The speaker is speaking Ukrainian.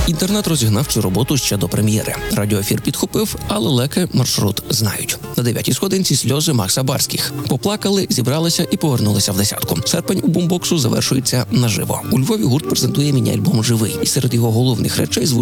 Інтернет розігнав цю роботу ще до прем'єри. Радіоефір підхопив, але леки маршрут знають. На 9-й сходинці сльози Макса Барських. Поплакали, зібралися і повернулися в десятку. Серпень у бумбоксу завершується наживо. У Львові гурт презентує міні-альбом «Живий». І серед його головних речей